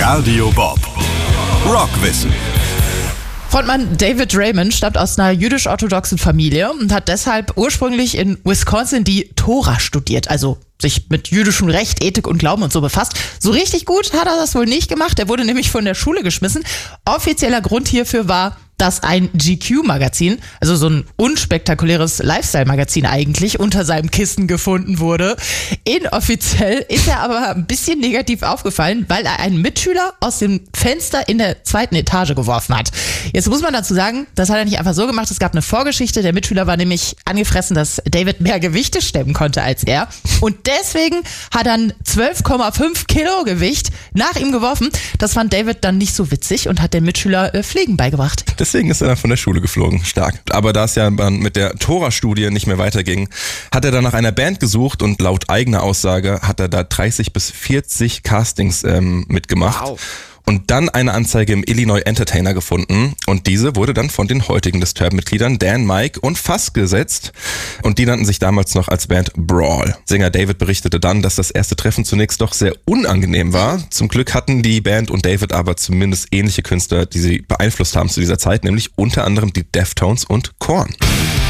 Radio Bob. Rockwissen. Frontmann David Raymond stammt aus einer jüdisch-orthodoxen Familie und hat deshalb ursprünglich in Wisconsin die Tora studiert, also sich mit jüdischem Recht, Ethik und Glauben und so befasst. So richtig gut hat er das wohl nicht gemacht, er wurde nämlich von der Schule geschmissen. Offizieller Grund hierfür war, dass ein GQ-Magazin, also so ein unspektakuläres Lifestyle-Magazin eigentlich, unter seinem Kissen gefunden wurde. Inoffiziell ist er aber ein bisschen negativ aufgefallen, weil er einen Mitschüler aus dem Fenster in der 2. Etage geworfen hat. Jetzt muss man dazu sagen, das hat er nicht einfach so gemacht, es gab eine Vorgeschichte. Der Mitschüler war nämlich angefressen, dass David mehr Gewichte stemmen konnte als er. Und deswegen hat er ein 12,5 Kilo Gewicht nach ihm geworfen. Das fand David dann nicht so witzig und hat dem Mitschüler Fliegen beigebracht. Deswegen ist er dann von der Schule geflogen. Stark. Aber da es ja mit der Tora-Studie nicht mehr weiterging, hat er dann nach einer Band gesucht und laut eigener Aussage hat er da 30 bis 40 Castings mitgemacht. Wow. Und dann eine Anzeige im Illinois Entertainer gefunden und diese wurde dann von den heutigen Disturbed-Mitgliedern Dan, Mike und Fass gesetzt und die nannten sich damals noch als Band Brawl. Sänger David berichtete dann, dass das erste Treffen zunächst doch sehr unangenehm war. Zum Glück hatten die Band und David aber zumindest ähnliche Künstler, die sie beeinflusst haben zu dieser Zeit, nämlich unter anderem die Deftones und Korn.